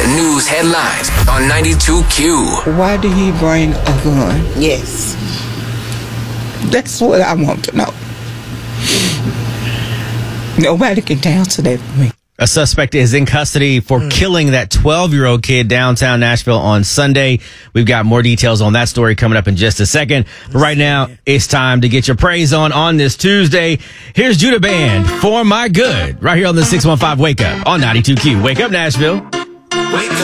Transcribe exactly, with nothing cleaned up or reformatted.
and news headlines on ninety-two Q. Why did he bring a gun? Yes. That's what I want to know. Nobody can answer that for me. A suspect is in custody for mm. killing that twelve-year-old kid downtown Nashville on Sunday. We've got more details on that story coming up in just a second. But right now, it's time to get your praise on on this Tuesday. Here's Judah Band, For My Good, right here on the six one five Wake Up on ninety-two Q. Wake up, Nashville. Wake up.